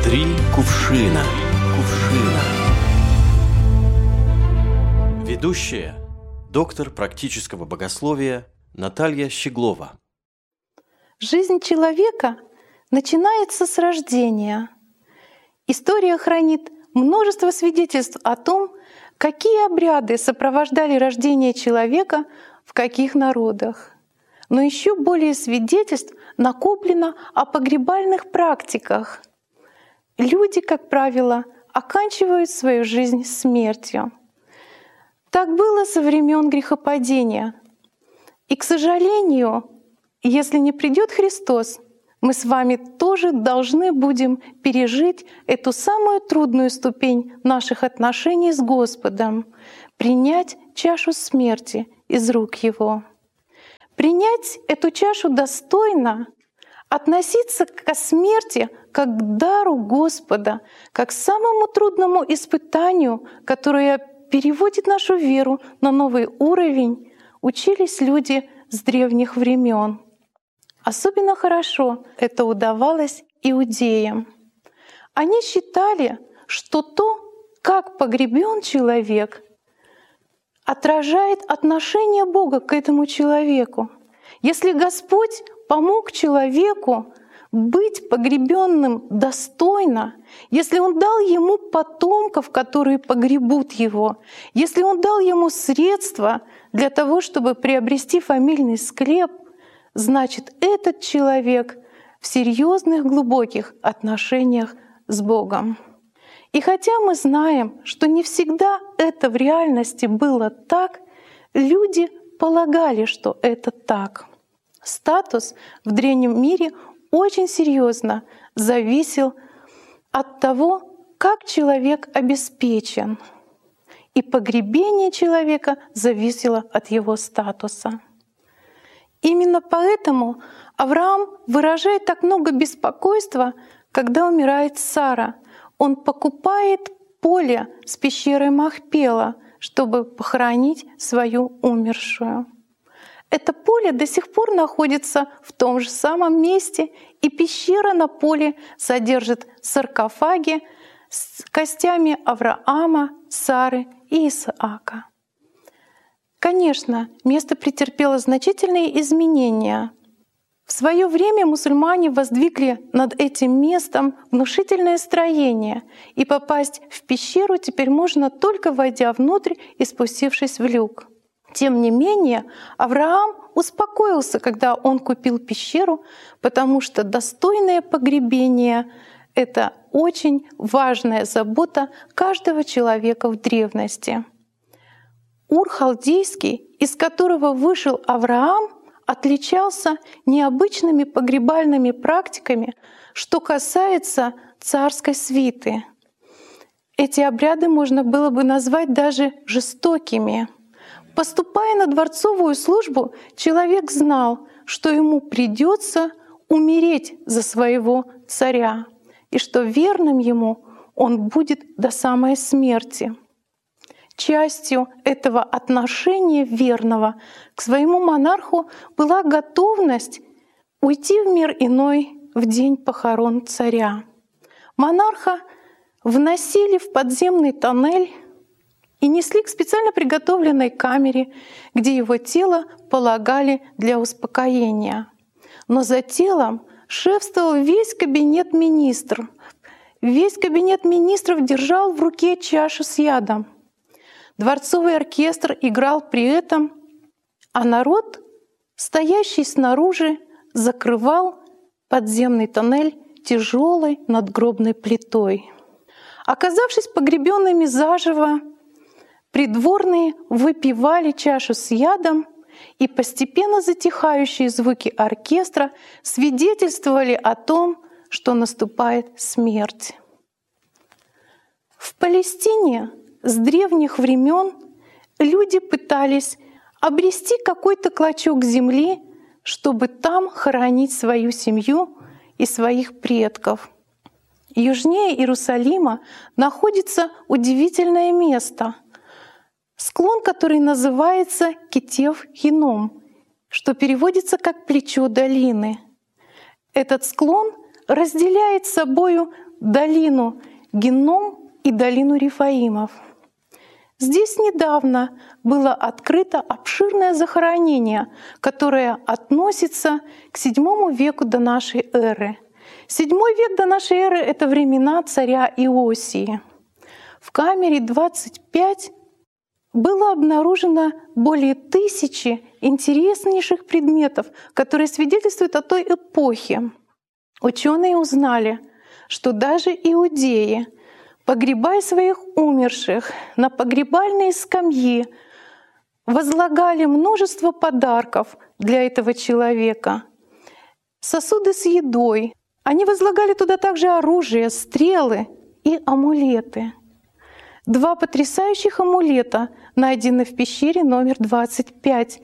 Три кувшина. Ведущая, доктор практического богословия Наталья Щеглова. Жизнь человека начинается с рождения. История хранит множество свидетельств о том, какие обряды сопровождали рождение человека в каких народах. Но еще более свидетельств накоплено о погребальных практиках. Люди, как правило, оканчивают свою жизнь смертью. Так было со времен грехопадения. И, к сожалению, если не придет Христос, мы с вами тоже должны будем пережить эту самую трудную ступень наших отношений с Господом, принять чашу смерти из рук Его. Принять эту чашу достойно, относиться ко смерти как к дару Господа, как к самому трудному испытанию, которое переводит нашу веру на новый уровень, учились люди с древних времен. Особенно хорошо это удавалось иудеям. Они считали, что то, как погребен человек, отражает отношение Бога к этому человеку. Если Господь помог человеку быть погребенным достойно, если Он дал ему потомков, которые погребут его, если Он дал ему средства для того, чтобы приобрести фамильный склеп, значит, этот человек в серьезных, глубоких отношениях с Богом. И хотя мы знаем, что не всегда это в реальности было так, люди полагали, что это так. Статус в древнем мире очень серьезно зависел от того, как человек обеспечен. И погребение человека зависело от его статуса. Именно поэтому Авраам выражает так много беспокойства, когда умирает Сара. Он покупает поле с пещерой Махпела, чтобы похоронить свою умершую. Это поле до сих пор находится в том же самом месте, и пещера на поле содержит саркофаги с костями Авраама, Сары и Исаака. Конечно, место претерпело значительные изменения. В свое время мусульмане воздвигли над этим местом внушительное строение, и попасть в пещеру теперь можно только войдя внутрь и спустившись в люк. Тем не менее, Авраам успокоился, когда он купил пещеру, потому что достойное погребение — это очень важная забота каждого человека в древности. Ур халдейский, из которого вышел Авраам, отличался необычными погребальными практиками, что касается царской свиты. Эти обряды можно было бы назвать даже жестокими. Поступая на дворцовую службу, человек знал, что ему придется умереть за своего царя, и что верным ему он будет до самой смерти. Частью этого отношения верного к своему монарху была готовность уйти в мир иной в день похорон царя. Монарха вносили в подземный тоннель и несли к специально приготовленной камере, где его тело полагали для успокоения. Но за телом шефствовал весь кабинет министров. Весь кабинет министров держал в руке чашу с ядом. Дворцовый оркестр играл при этом, а народ, стоящий снаружи, закрывал подземный тоннель тяжелой надгробной плитой. Оказавшись погребенными заживо, придворные выпивали чашу с ядом, и постепенно затихающие звуки оркестра свидетельствовали о том, что наступает смерть. В Палестине с древних времен люди пытались обрести какой-то клочок земли, чтобы там хоронить свою семью и своих предков. Южнее Иерусалима находится удивительное место — склон, который называется Кетев-Хином, что переводится как «плечо долины». Этот склон разделяет собою долину Гинном и долину Рифаимов. Здесь недавно было открыто обширное захоронение, которое относится к VII веку до нашей эры. VII век до нашей эры — это времена царя Иосии. В камере 25 было обнаружено более 1000 интереснейших предметов, которые свидетельствуют о той эпохе. Ученые узнали, что даже иудеи, погребая своих умерших на погребальные скамьи, возлагали множество подарков для этого человека. Сосуды с едой. Они возлагали туда также оружие, стрелы и амулеты. 2 потрясающих амулета найдены в пещере номер 25.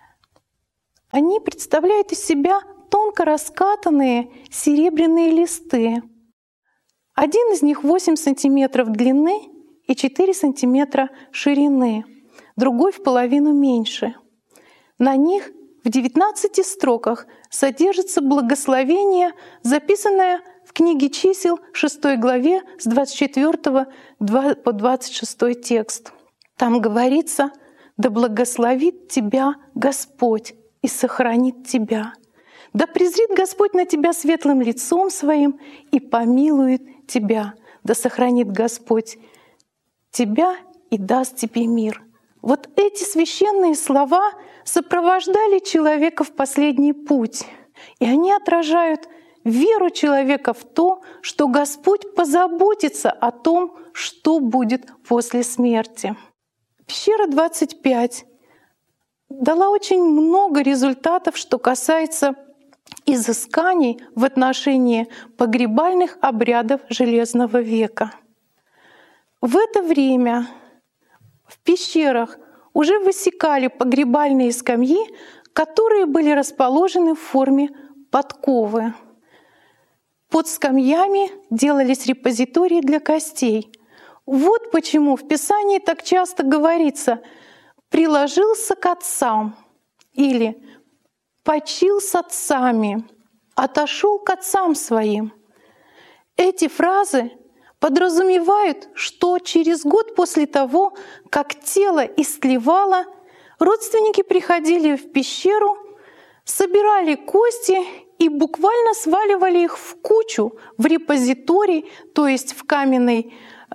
Они представляют из себя тонко раскатанные серебряные листы. Один из них 8 сантиметров длины и 4 сантиметра ширины, другой в половину меньше. На них в 19 строках содержится благословение, записанное в книге чисел 6 главе с 24 по 26 текст. Там говорится: «Да благословит тебя Господь и сохранит тебя. Да презрит Господь на тебя светлым лицом своим и помилует тебя. Да сохранит Господь тебя и даст тебе мир». Вот эти священные слова сопровождали человека в последний путь, и они отражают веру человека в то, что Господь позаботится о том, что будет после смерти. Пещера 25 дала очень много результатов, что касается изысканий в отношении погребальных обрядов Железного века. В это время в пещерах уже высекали погребальные скамьи, которые были расположены в форме подковы. Под скамьями делались репозитории для костей. Вот почему в Писании так часто говорится «приложился к отцам» или «почил с отцами», «отошел к отцам своим». Эти фразы подразумевают, что через год после того, как тело истлевало, родственники приходили в пещеру, собирали кости и буквально сваливали их в кучу в репозиторий, то есть в каменный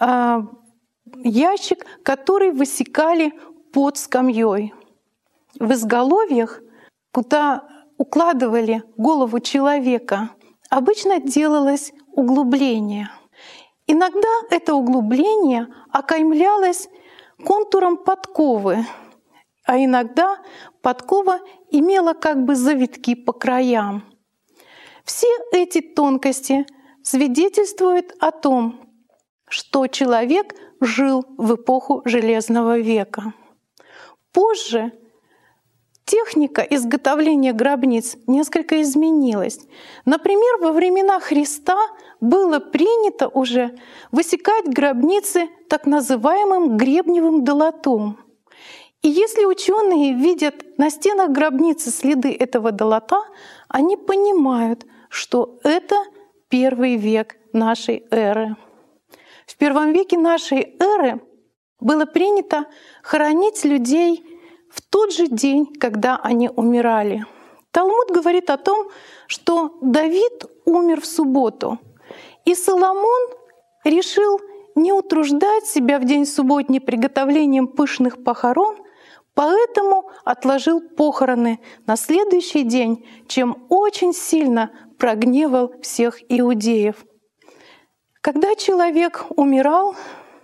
ящик, который высекали под скамьей. В изголовьях, куда укладывали голову человека, обычно делалось углубление. Иногда это углубление окаймлялось контуром подковы, а иногда подкова имела как бы завитки по краям. Все эти тонкости свидетельствуют о том, что человек жил в эпоху Железного века. Позже техника изготовления гробниц несколько изменилась. Например, во времена Христа было принято уже высекать гробницы так называемым гребневым долотом. И если ученые видят на стенах гробницы следы этого долота, они понимают, что это первый век нашей эры. В первом веке нашей эры было принято хоронить людей в тот же день, когда они умирали. Талмуд говорит о том, что Давид умер в субботу, и Соломон решил не утруждать себя в день субботний приготовлением пышных похорон, поэтому отложил похороны на следующий день, чем очень сильно прогневал всех иудеев. Когда человек умирал,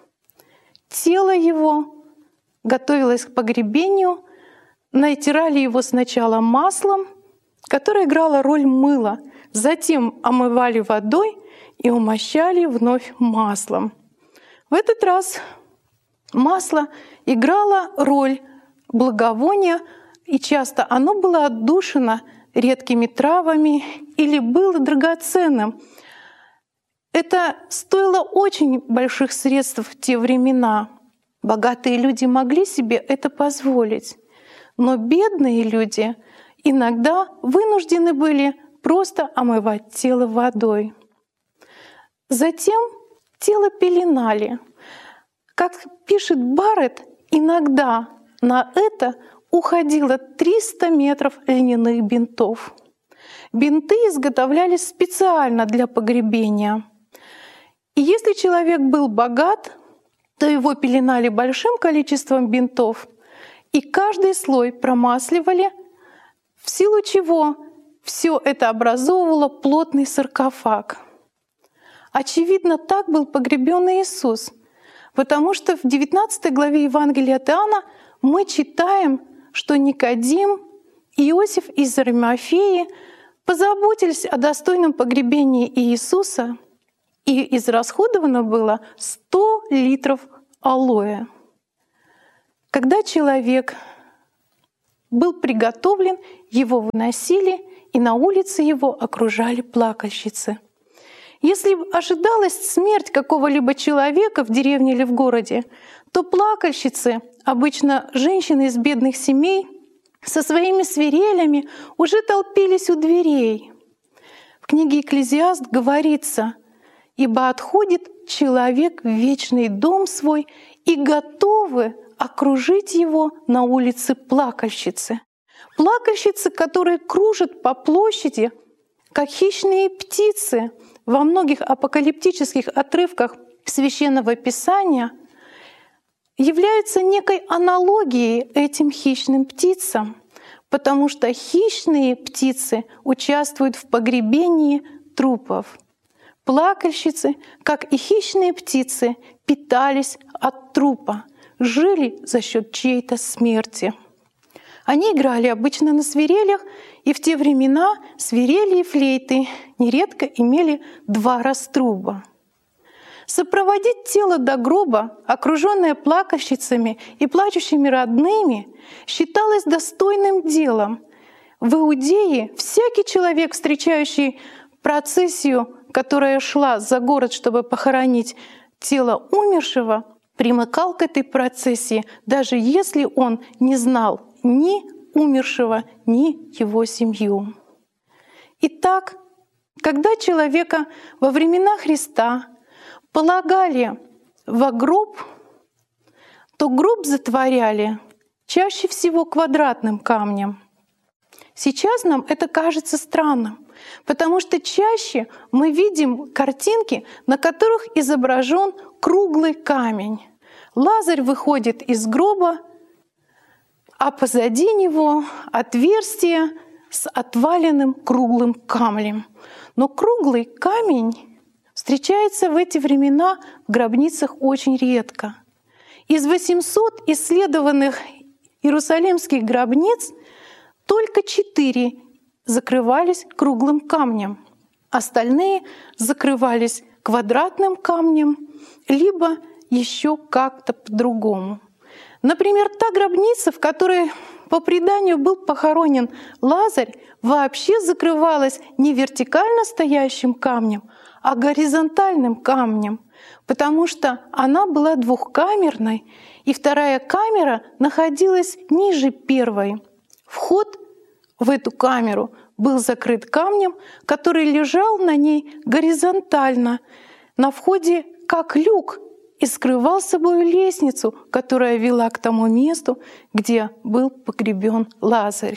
тело его готовилось к погребению, натирали его сначала маслом, которое играло роль мыла, затем омывали водой и умощали вновь маслом. В этот раз масло играло роль благовония, и часто оно было отдушено редкими травами или было драгоценным. Это стоило очень больших средств в те времена. Богатые люди могли себе это позволить, но бедные люди иногда вынуждены были просто омывать тело водой. Затем тело пеленали. Как пишет Барретт, иногда на это уходило 300 метров льняных бинтов. Бинты изготовлялись специально для погребения. И если человек был богат, то его пеленали большим количеством бинтов, и каждый слой промасливали, в силу чего все это образовывало плотный саркофаг. Очевидно, так был погребен Иисус, потому что в 19 главе Евангелия от Иоанна мы читаем, что Никодим и Иосиф из Аримафеи позаботились о достойном погребении Иисуса, и израсходовано было 100 литров алоэ. Когда человек был приготовлен, его выносили, и на улице его окружали плакальщицы. Если ожидалась смерть какого-либо человека в деревне или в городе, то плакальщицы, обычно женщины из бедных семей, со своими свирелями уже толпились у дверей. В книге «Экклезиаст» говорится: «Ибо отходит человек в вечный дом свой, и готовы окружить его на улице плакальщицы». Плакальщицы, которые кружат по площади, как хищные птицы. Во многих апокалиптических отрывках Священного Писания являются некой аналогией этим хищным птицам, потому что хищные птицы участвуют в погребении трупов. Плакальщицы, как и хищные птицы, питались от трупа, жили за счет чьей-то смерти. Они играли обычно на свирелях, и в те времена свирели и флейты нередко имели 2 раструба. Сопроводить тело до гроба, окружённое плакальщицами и плачущими родными, считалось достойным делом. В Иудее всякий человек, встречающий процессию, которая шла за город, чтобы похоронить тело умершего, примыкал к этой процессии, даже если он не знал ни умершего, ни его семью. Итак, когда человека во времена Христа полагали во гроб, то гроб затворяли чаще всего квадратным камнем. Сейчас нам это кажется странным, потому что чаще мы видим картинки, на которых изображен круглый камень. Лазарь выходит из гроба, а позади него отверстие с отваленным круглым камнем. Но круглый камень встречается в эти времена в гробницах очень редко. Из 800 исследованных иерусалимских гробниц только 4 закрывались круглым камнем. Остальные закрывались квадратным камнем, либо еще как-то по-другому. Например, та гробница, в которой по преданию был похоронен Лазарь, вообще закрывалась не вертикально стоящим камнем, а горизонтальным камнем, потому что она была двухкамерной, и вторая камера находилась ниже первой. Вход в эту камеру был закрыт камнем, который лежал на ней горизонтально, на входе как люк, и скрывал собой лестницу, которая вела к тому месту, где был погребен Лазарь.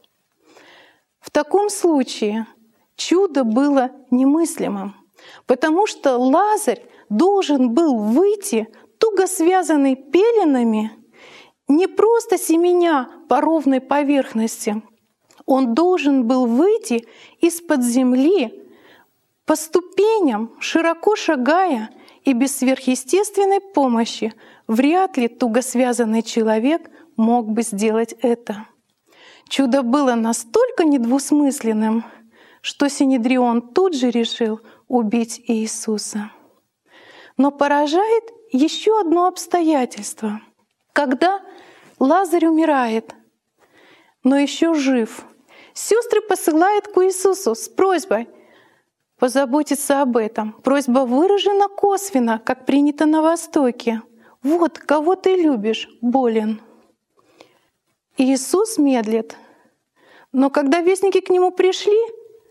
В таком случае чудо было немыслимым, потому что Лазарь должен был выйти, туго связанный пеленами, не просто семеня по ровной поверхности. Он должен был выйти из-под земли по ступеням, широко шагая, и без сверхъестественной помощи вряд ли туго связанный человек мог бы сделать это. Чудо было настолько недвусмысленным, что Синедрион тут же решил убить Иисуса. Но поражает еще одно обстоятельство. Когда Лазарь умирает, но еще жив, сестры посылают к Иисусу с просьбой позаботиться об этом. Просьба выражена косвенно, как принято на Востоке. «Вот, кого ты любишь, болен». Иисус медлит. Но когда вестники к нему пришли,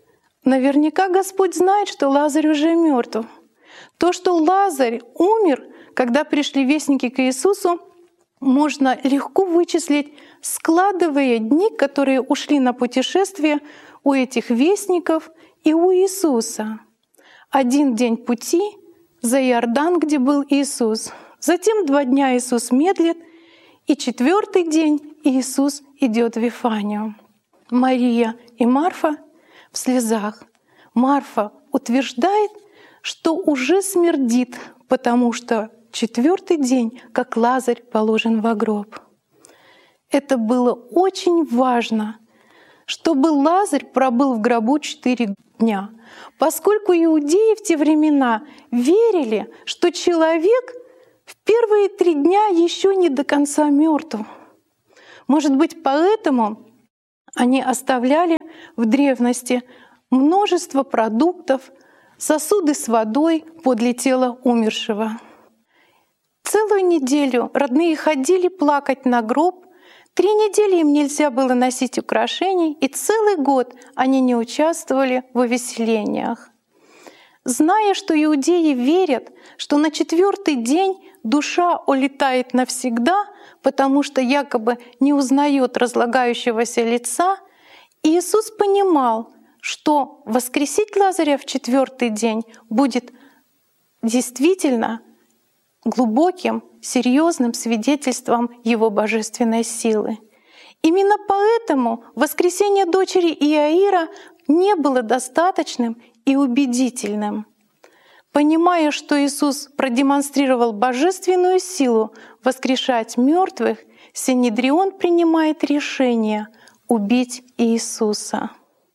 Наверняка Господь знает, что Лазарь уже мертв. То, что Лазарь умер, когда пришли вестники к Иисусу, можно легко вычислить, складывая дни, которые ушли на путешествие у этих вестников и у Иисуса. 1 день пути за Иордан, где был Иисус. Затем 2 дня Иисус медлит, и 4-й день Иисус идет в Вифанию. Мария и Марфа в слезах. Марфа утверждает, что уже смердит, потому что 4-й день, как Лазарь, положен в гроб. Это было очень важно, чтобы Лазарь пробыл в гробу 4 дня, поскольку иудеи в те времена верили, что человек в первые 3 дня еще не до конца мертв. Может быть, поэтому они оставляли в древности множество продуктов, сосуды с водой подле тела умершего. Целую неделю родные ходили плакать на гроб, 3 недели им нельзя было носить украшений, и целый год они не участвовали в увеселениях. Зная, что иудеи верят, что на 4-й день душа улетает навсегда, потому что якобы не узнает разлагающегося лица, Иисус понимал, что воскресить Лазаря в 4-й день будет действительно глубоким, серьезным свидетельством Его божественной силы. Именно поэтому воскресение дочери Иаира не было достаточным и убедительным. Понимая, что Иисус продемонстрировал божественную силу воскрешать мертвых, Синедрион принимает решение убить Иисуса.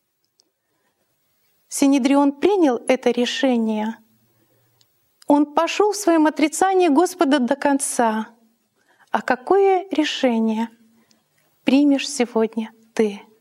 Синедрион принял это решение. Он пошел в своем отрицании Господа до конца. А какое решение примешь сегодня ты?